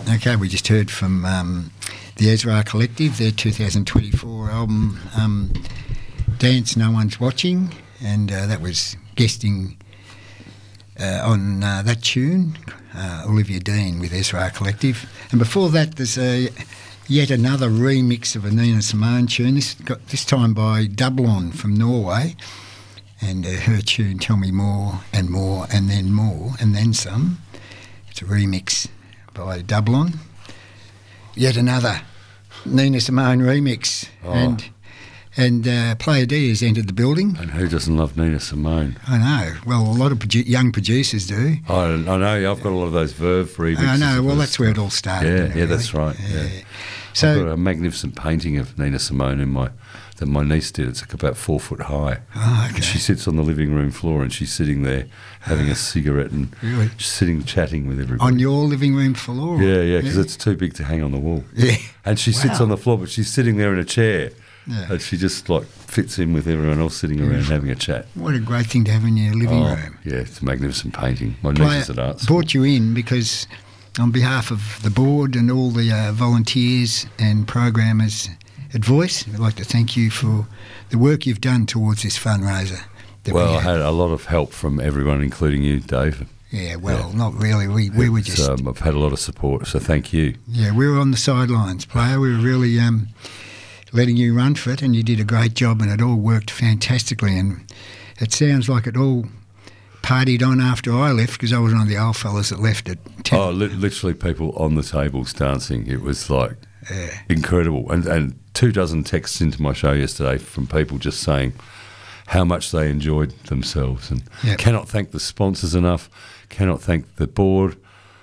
Okay, we just heard from the Ezra Collective, their 2024 album, Dance No One's Watching, and that was guesting on that tune, Olivia Dean with Ezra Collective. And before that, there's yet another remix of a Nina Simone tune, this time by Dublon from Norway, and her tune Tell Me More and More and Then Some. It's a remix by Dublon. Yet another Nina Simone remix. Oh. And Player D has entered the building. And who doesn't love Nina Simone? I know. Well, a lot of young producers do. I know. I've got a lot of those Verve remixes. I know. Well, that's where it all started. Yeah, really. that's right. Yeah. So, I've got a magnificent painting of Nina Simone that my niece did. It's about 4 foot high. Oh, okay. And she sits on the living room floor and she's sitting there having a cigarette and really? sitting chatting with everybody. On your living room floor? Yeah, because it's too big to hang on the wall. Yeah. And she sits on the floor, but she's sitting there in a chair. Yeah. And she just fits in with everyone else sitting around having a chat. What a great thing to have in your living room. Yeah, it's a magnificent painting. My niece is at art school. Brought you in because on behalf of the board and all the volunteers and programmers at Voice, I'd like to thank you for the work you've done towards this fundraiser. Well, I had a lot of help from everyone, including you, Dave. Yeah, well, not really. We were just... I've had a lot of support, so thank you. Yeah, we were on the sidelines, player. We were really letting you run for it, and you did a great job, and it all worked fantastically. And it sounds like it all partied on after I left, because I was one of the old fellas that left at 10. Oh, literally people on the tables dancing. It was incredible. And 24 texts into my show yesterday from people just saying how much they enjoyed themselves. And cannot thank the sponsors enough, cannot thank the board,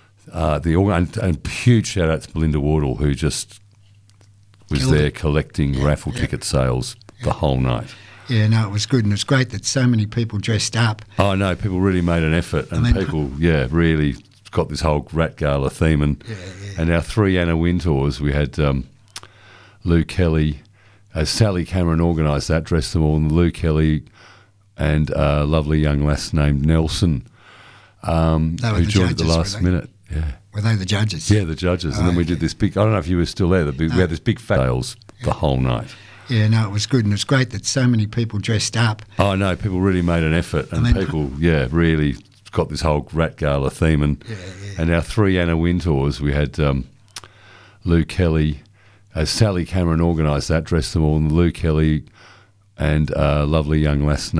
and huge shout out to Belinda Wardle, who just was there collecting raffle ticket sales the whole night. Yeah, no, it was good, and it's great that so many people dressed up. Oh, no, people really made an effort, and people, really got this whole Rat Gala theme. And our 3 Anna Wintours, we had Lou Kelly, Sally Cameron organised that, dressed them all, and Lou Kelly and a lovely young lass named Nelson, who joined at the last minute. Yeah. Were they the judges? Yeah, the judges. And then we did this big, I don't know if you were still there, we had this big sales the whole night. Yeah, no, it was good, and it's great that so many people dressed up. Oh, no, people really made an effort, and people, really got this whole Rat Gala theme. And our 3 Anna Wintours, we had Lou Kelly, Sally Cameron organised that, dressed them all, and Lou Kelly and a lovely young lass